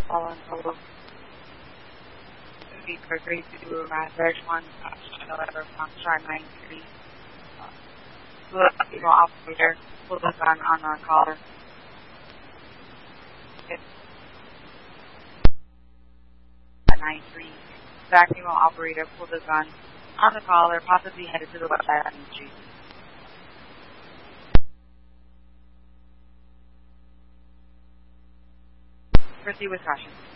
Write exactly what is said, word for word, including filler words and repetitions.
Following photo. Be quickly to do a search one, however, Foxtrot nine three. The female operator pulled the gun on our caller. nine three. The female operator pulled the gun on the caller, possibly headed to the website on the street. Proceed with caution.